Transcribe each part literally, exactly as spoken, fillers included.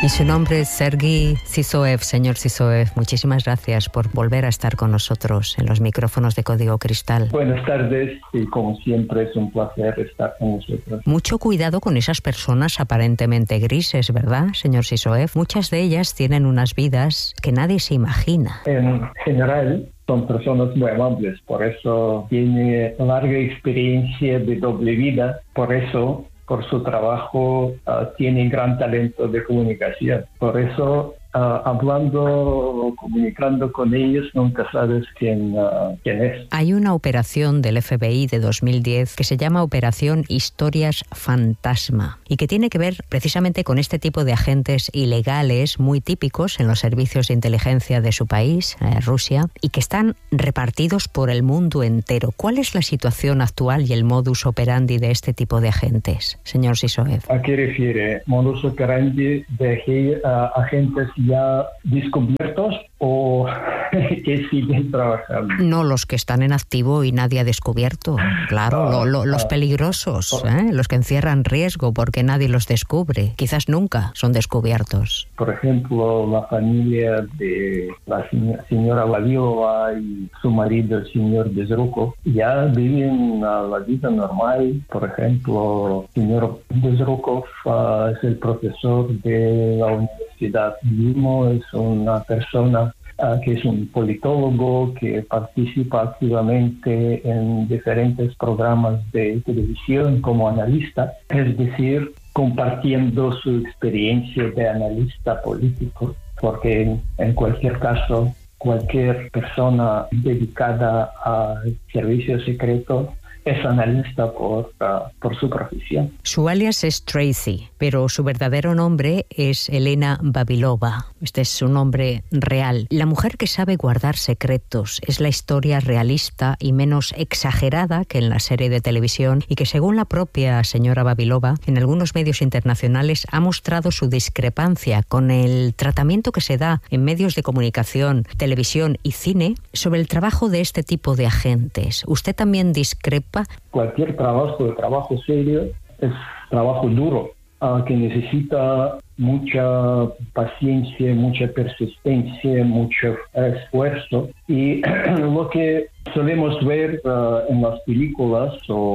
Y su nombre es Sergei Sysoev. Señor Sysoev, muchísimas gracias por volver a estar con nosotros en los micrófonos de Código Cristal. Buenas tardes y como siempre es un placer estar con nosotros. Mucho cuidado con esas personas aparentemente grises, ¿verdad, señor Sysoev? Muchas de ellas tienen unas vidas que nadie se imagina. En general son personas muy amables, por eso tiene larga experiencia de doble vida, por eso por su trabajo uh, tiene gran talento de comunicación. Por eso, uh, hablando, comunicando con ellos, nunca sabes quién, uh, quién es. Hay una operación del F B I de dos mil diez que se llama Operación Historias Fantasma y que tiene que ver precisamente con este tipo de agentes ilegales muy típicos en los servicios de inteligencia de su país, eh, Rusia, y que están repartidos por el mundo entero. ¿Cuál es la situación actual y el modus operandi de este tipo de agentes, señor Sysoev? ¿A qué refiere? ¿Modus operandi de uh, agentes ya descubiertos o que siguen trabajando? No, los que están en activo y nadie ha descubierto. Claro, ah, lo, lo, los ah, peligrosos, ¿eh? Los que encierran riesgo porque nadie los descubre. Quizás nunca son descubiertos. Por ejemplo, la familia de la señora Vavilova y su marido, el señor Bezrukov, ya viven la vida normal. Por ejemplo, el señor Bezrukov uh, es el profesor de la Universidad Limo, es una persona Uh, que es un politólogo que participa activamente en diferentes programas de televisión como analista, es decir, compartiendo su experiencia de analista político, porque en, en cualquier caso, cualquier persona dedicada al servicio secreto es analista por, uh, por su profesión. Su alias es Tracy, pero su verdadero nombre es Elena Vavilova. Este es su nombre real. La mujer que sabe guardar secretos es la historia realista y menos exagerada que en la serie de televisión y que, según la propia señora Vavilova, en algunos medios internacionales ha mostrado su discrepancia con el tratamiento que se da en medios de comunicación, televisión y cine sobre el trabajo de este tipo de agentes. ¿Usted también discrepa? Cualquier trabajo, trabajo serio, es trabajo duro, uh, que necesita mucha paciencia, mucha persistencia, mucho esfuerzo. Y lo que solemos ver uh, en las películas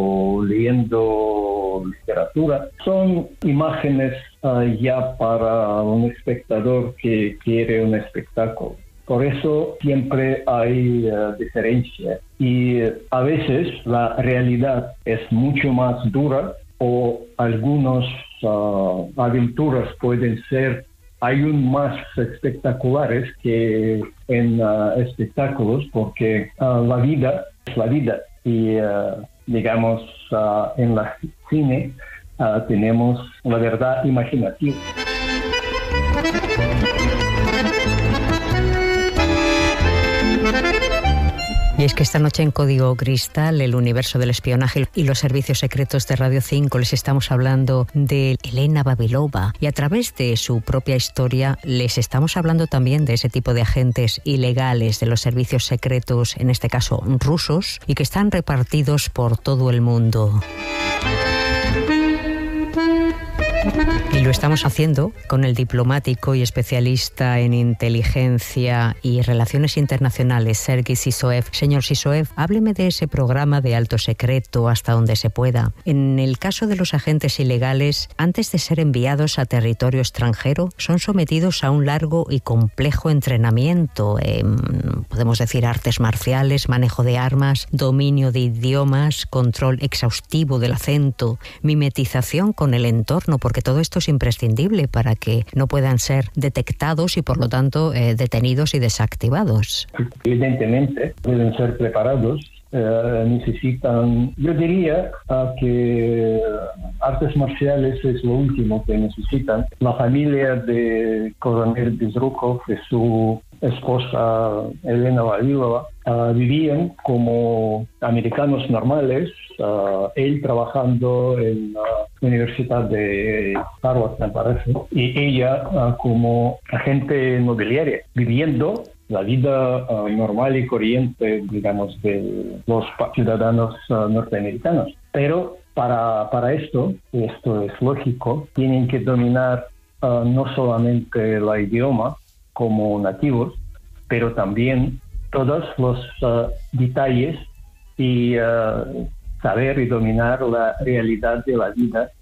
o leyendo literatura son imágenes uh, ya para un espectador que quiere un espectáculo. Por eso siempre hay uh, diferencia y uh, a veces la realidad es mucho más dura o algunas uh, aventuras pueden ser aún más espectaculares que en uh, espectáculos porque uh, la vida es la vida y uh, digamos uh, en la cine uh, tenemos la verdad imaginativa. Y es que esta noche en Código Cristal, el universo del espionaje y los servicios secretos de Radio cinco, les estamos hablando de Elena Vavilova. Y a través de su propia historia les estamos hablando también de ese tipo de agentes ilegales de los servicios secretos, en este caso rusos, y que están repartidos por todo el mundo. Y lo estamos haciendo con el diplomático y especialista en inteligencia y relaciones internacionales, Sergei Sysoev. Señor Sysoev, hábleme de ese programa de alto secreto hasta donde se pueda. En el caso de los agentes ilegales, antes de ser enviados a territorio extranjero, son sometidos a un largo y complejo entrenamiento. Eh, podemos decir artes marciales, manejo de armas, dominio de idiomas, control exhaustivo del acento, mimetización con el entorno, porque todo esto es imprescindible para que no puedan ser detectados y por lo tanto eh, detenidos y desactivados. Evidentemente deben ser preparados, eh, necesitan, yo diría uh, que artes marciales es lo último que necesitan. La familia de coronel Bezrukov y su esposa Elena Vavilova uh, vivían como americanos normales, uh, él trabajando en la uh, Universidad de Harvard, me parece, y ella uh, como agente inmobiliaria, viviendo la vida uh, normal y corriente, digamos, de los ciudadanos uh, norteamericanos. Pero para, para esto, esto es lógico, tienen que dominar uh, no solamente el idioma como nativos, pero también todos los uh, detalles y uh, saber y dominar la realidad de la vida,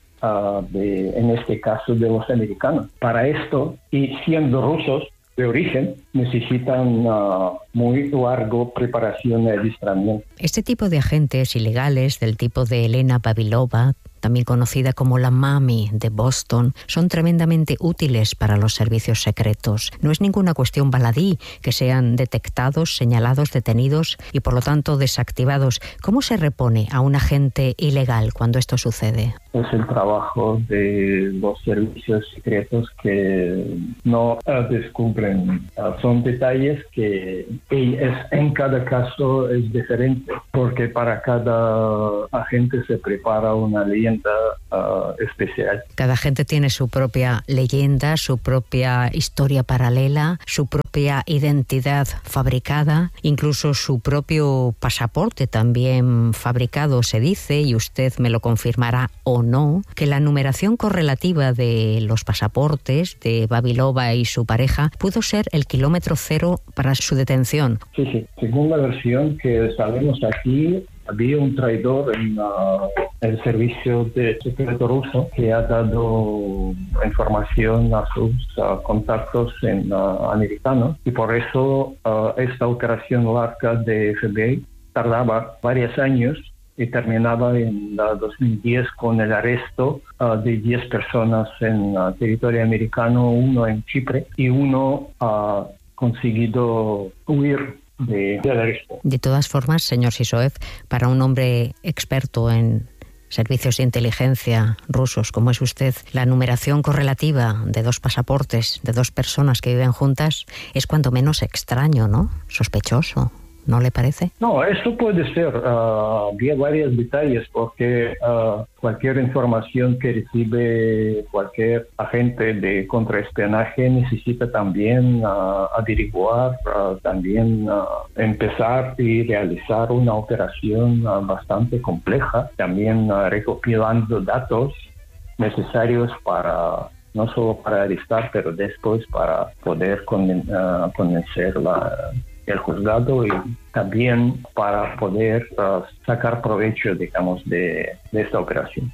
uh, de, en este caso de los americanos. Para esto, y siendo rusos de origen, necesitan uh, muy largo preparación y adiestramiento. Este tipo de agentes ilegales del tipo de Elena Vavilova, también conocida como la Mami de Boston, son tremendamente útiles para los servicios secretos. No es ninguna cuestión baladí que sean detectados, señalados, detenidos y por lo tanto desactivados. ¿Cómo se repone a un agente ilegal cuando esto sucede? Es el trabajo de los servicios secretos que no uh, descubren. Uh, son detalles que y es, en cada caso es diferente, porque para cada agente se prepara una leyenda Uh, especial. Cada gente tiene su propia leyenda, su propia historia paralela, su propia identidad fabricada, incluso su propio pasaporte también fabricado. Se dice, y usted me lo confirmará o no, que la numeración correlativa de los pasaportes de Vavilova y su pareja pudo ser el kilómetro cero para su detención. Sí, sí. Según la versión que sabemos aquí, había un traidor en uh, el servicio de secreto ruso que ha dado información a sus uh, contactos en uh, americanos, y por eso uh, esta operación larga de F B I tardaba varios años y terminaba en uh, dos mil diez con el arresto uh, de diez personas en uh, territorio americano, uno en Chipre y uno ha uh, conseguido huir De, de, de todas formas, señor Sisoev, para un hombre experto en servicios de inteligencia rusos como es usted, la numeración correlativa de dos pasaportes de dos personas que viven juntas es cuanto menos extraño, ¿no? Sospechoso. ¿No le parece? No, eso puede ser. Uh, había varios detalles porque uh, cualquier información que recibe cualquier agente de contraespionaje necesita también uh, averiguar, uh, también uh, empezar y realizar una operación uh, bastante compleja, también uh, recopilando datos necesarios para no solo para arrestar, pero después para poder conven- uh, convencer la el juzgado y también para poder uh, sacar provecho, digamos, de, de esta operación.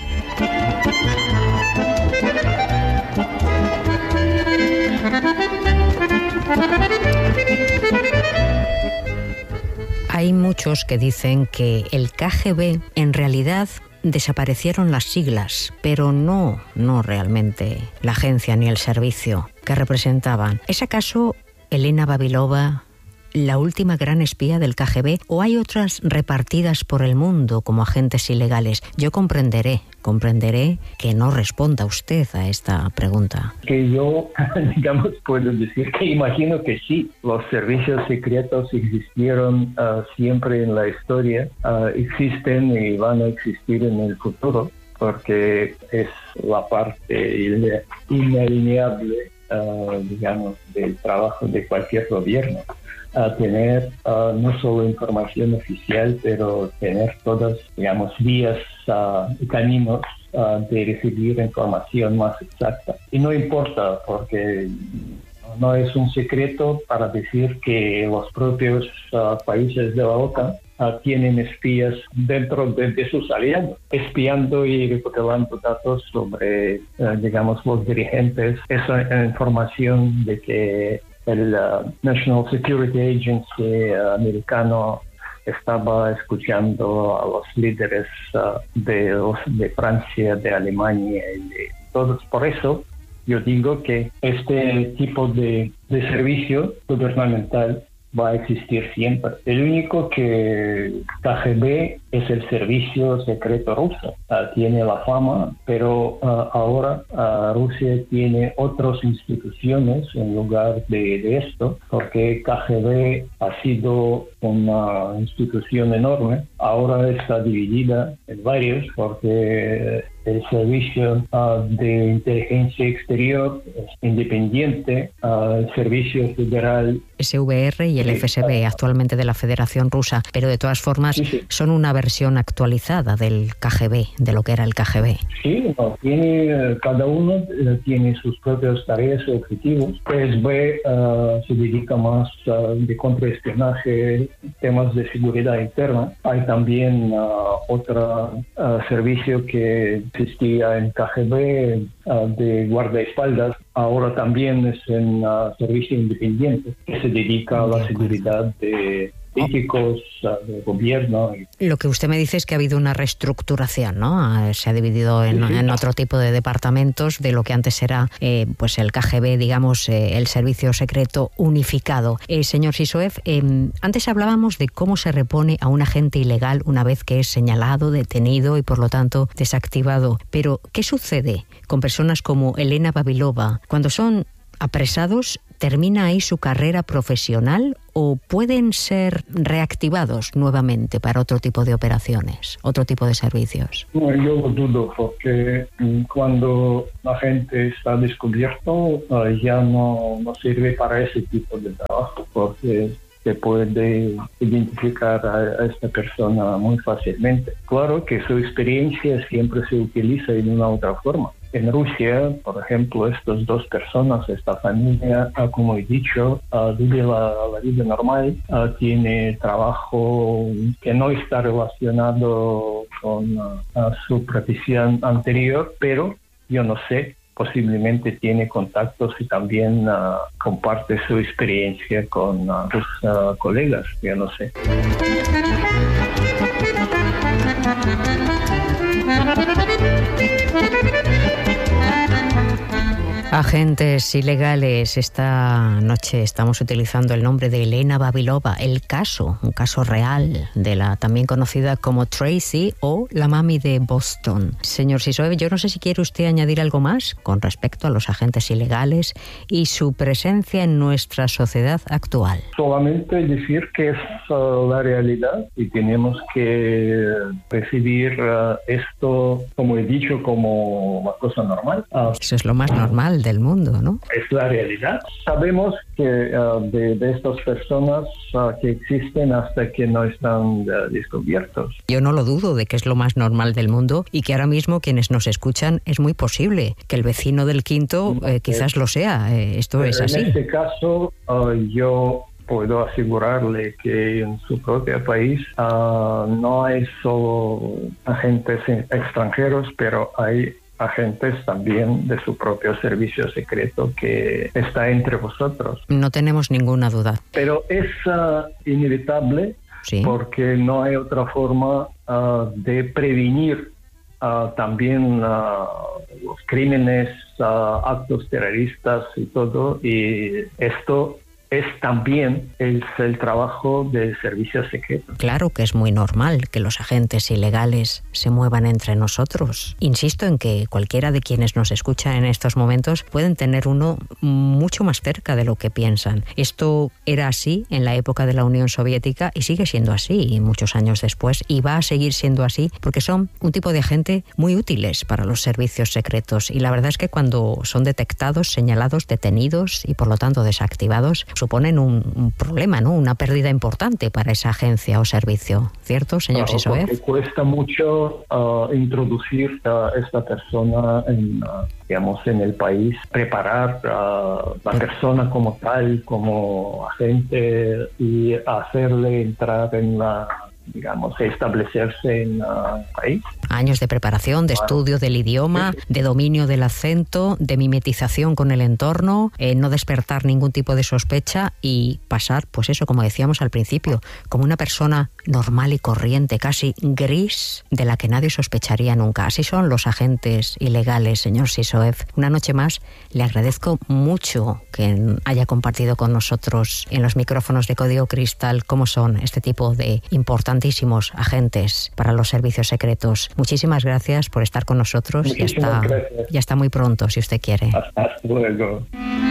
Hay muchos que dicen que el K G B en realidad desaparecieron las siglas, pero no, no realmente la agencia ni el servicio que representaban. ¿Es acaso Elena Vavilova la última gran espía del K G B o hay otras repartidas por el mundo como agentes ilegales? Yo comprenderé, comprenderé que no responda usted a esta pregunta. Que yo, digamos, puedo decir que imagino que sí, los servicios secretos existieron uh, siempre en la historia, uh, existen y van a existir en el futuro, porque es la parte inalienable, uh, digamos, del trabajo de cualquier gobierno. A tener uh, no solo información oficial, pero tener todas, digamos, vías uh, y caminos uh, de recibir información más exacta. Y no importa, porque no es un secreto para decir que los propios uh, países de la OTAN uh, tienen espías dentro de, de sus aliados, espiando y recopilando datos sobre, uh, digamos, los dirigentes. Esa información de que el uh, National Security Agency uh, americano estaba escuchando a los líderes uh, de, los, de Francia, de Alemania y de todos. Por eso yo digo que este tipo de, de servicio gubernamental va a existir siempre. El único que K G B es el servicio secreto ruso. Uh, tiene la fama, pero uh, ahora uh, Rusia tiene otras instituciones en lugar de, de esto, porque K G B ha sido una institución enorme. Ahora está dividida en varios, porque el servicio uh, de inteligencia exterior es independiente, uh, el servicio federal S V R y el F S B, actualmente de la Federación Rusa, pero de todas formas sí, sí. son una versión actualizada del K G B, de lo que era el K G B. Sí, no, tiene, cada uno tiene sus propias tareas y objetivos. F S B uh, se dedica más uh, de contraespionaje, temas de seguridad interna. Hay también uh, otro uh, servicio que existía en K G B uh, de guardaespaldas. Ahora también es un uh, servicio independiente que se dedica a la seguridad de políticos, uh, del gobierno. Lo que usted me dice es que ha habido una reestructuración, ¿no? Se ha dividido en, sí, sí. en otro tipo de departamentos de lo que antes era eh, pues el K G B, digamos, eh, el servicio secreto unificado. Eh, señor Sisoev, eh, antes hablábamos de cómo se repone a un agente ilegal una vez que es señalado, detenido y por lo tanto desactivado. Pero, ¿qué sucede con personas como Elena Vavilova cuando son apresados? ¿Termina ahí su carrera profesional o pueden ser reactivados nuevamente para otro tipo de operaciones, otro tipo de servicios? No, yo lo dudo, porque cuando la gente está descubierto ya no, no sirve para ese tipo de trabajo, porque se puede identificar a, a esta persona muy fácilmente. Claro que su experiencia siempre se utiliza en una otra forma. En Rusia, por ejemplo, estas dos personas, esta familia, como he dicho, uh, vive la, la vida normal, uh, tiene trabajo que no está relacionado con uh, su profesión anterior, pero yo no sé, posiblemente tiene contactos y también uh, comparte su experiencia con uh, sus uh, colegas, yo no sé. Agentes ilegales, esta noche estamos utilizando el nombre de Elena Vavilova, el caso, un caso real de la también conocida como Tracy o la mami de Boston. Señor Sisoev, yo no sé si quiere usted añadir algo más con respecto a los agentes ilegales y su presencia en nuestra sociedad actual. Solamente decir que es uh, la realidad y tenemos que recibir uh, esto, como he dicho, como una cosa normal. Uh, Eso es lo más normal del mundo, ¿no? Es la realidad. Sabemos que uh, de, de estas personas uh, que existen hasta que no están uh, descubiertos. Yo no lo dudo de que es lo más normal del mundo y que ahora mismo quienes nos escuchan es muy posible que el vecino del quinto eh, quizás lo sea. Eh, esto Pero es así. En este caso, uh, yo puedo asegurarle que en su propio país uh, no hay solo agentes extranjeros, pero hay agentes también de su propio servicio secreto que está entre vosotros. No tenemos ninguna duda. Pero es uh, inevitable, sí, porque no hay otra forma uh, de prevenir uh, también uh, los crímenes, uh, actos terroristas y todo, y esto es también es el trabajo del servicio secreto. Claro que es muy normal que los agentes ilegales se muevan entre nosotros. Insisto en que cualquiera de quienes nos escucha en estos momentos pueden tener uno mucho más cerca de lo que piensan. Esto era así en la época de la Unión Soviética y sigue siendo así muchos años después y va a seguir siendo así porque son un tipo de agente muy útiles para los servicios secretos y la verdad es que cuando son detectados, señalados, detenidos y por lo tanto desactivados, suponen un, un problema, ¿no? Una pérdida importante para esa agencia o servicio, ¿cierto, señor Claro, Sisoev? Porque cuesta mucho uh, introducir a esta persona en, uh, digamos, en el país, preparar a uh, la Pero... persona como tal, como agente y hacerle entrar en la, digamos, establecerse en el país. Años de preparación, de estudio del idioma, de dominio del acento, de mimetización con el entorno, eh, no despertar ningún tipo de sospecha y pasar, pues eso, como decíamos al principio, como una persona normal y corriente, casi gris, de la que nadie sospecharía nunca. Así son los agentes ilegales, señor Sisoev. Una noche más, le agradezco mucho que haya compartido con nosotros en los micrófonos de Código Cristal cómo son este tipo de importantísimos agentes para los servicios secretos. Muchísimas gracias por estar con nosotros y hasta, y hasta muy pronto, si usted quiere. Hasta luego.